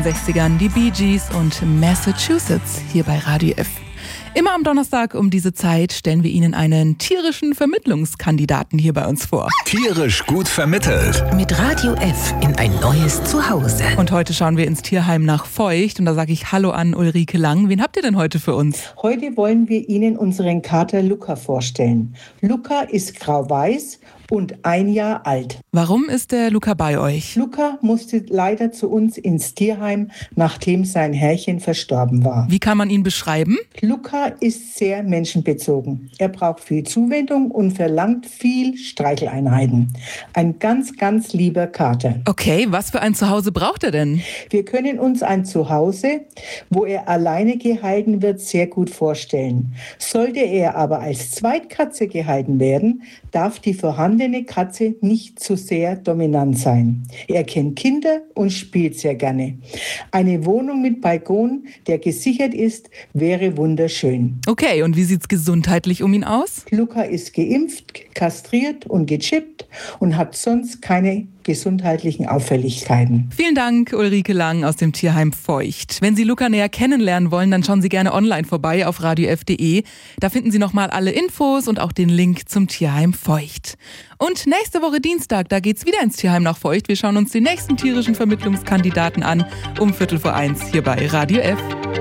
60ern die Bee Gees und Massachusetts hier bei Radio F. Immer am Donnerstag um diese Zeit stellen wir Ihnen einen tierischen Vermittlungskandidaten hier bei uns vor. Tierisch gut vermittelt. Mit Radio F in ein neues Zuhause. Und heute schauen wir ins Tierheim nach Feucht und da sage ich Hallo an Ulrike Lang. Wen habt ihr denn heute für uns? Heute wollen wir Ihnen unseren Kater Luca vorstellen. Luca ist grau-weiß und 1 Jahr alt. Warum ist der Luca bei euch? Luca musste leider zu uns ins Tierheim, nachdem sein Herrchen verstorben war. Wie kann man ihn beschreiben? Luca ist sehr menschenbezogen. Er braucht viel Zuwendung und verlangt viel Streicheleinheiten. Ein ganz, ganz lieber Kater. Okay, was für ein Zuhause braucht er denn? Wir können uns ein Zuhause, wo er alleine gehalten wird, sehr gut vorstellen. Sollte er aber als Zweitkatze gehalten werden, darf die vorhandene Katze nicht zu sehr dominant sein. Er kennt Kinder und spielt sehr gerne. Eine Wohnung mit Balkon, der gesichert ist, wäre wunderschön. Okay, und wie sieht's gesundheitlich um ihn aus? Luca ist geimpft, kastriert und gechippt und hat sonst keine gesundheitlichen Auffälligkeiten. Vielen Dank, Ulrike Lang aus dem Tierheim Feucht. Wenn Sie Luca näher kennenlernen wollen, dann schauen Sie gerne online vorbei auf radiof.de. Da finden Sie nochmal alle Infos und auch den Link zum Tierheim Feucht. Und nächste Woche Dienstag, da geht's wieder ins Tierheim nach Feucht. Wir schauen uns die nächsten tierischen Vermittlungskandidaten an um 1:15 hier bei Radio F.